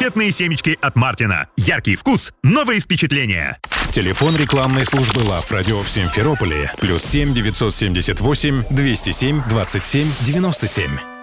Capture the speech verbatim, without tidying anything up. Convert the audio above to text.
Раритетные семечки от Мартина. Яркий вкус, новые впечатления. Телефон рекламной службы Love Radio в Симферополе. Плюс семь девятьсот семьдесят восемь двести семь двадцать семь девяносто семь.